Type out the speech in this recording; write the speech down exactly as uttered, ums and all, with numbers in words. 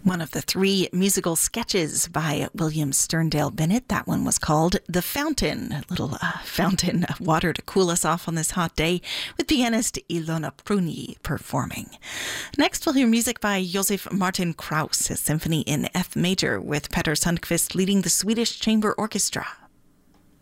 One of the three musical sketches by William Sterndale Bennett. That one was called The Fountain, a little uh, fountain of water to cool us off on this hot day, with pianist Ilona Pruni performing. Next, we'll hear music by Josef Martin Krauss, a symphony in F major, with Petter Sundqvist leading the Swedish Chamber Orchestra.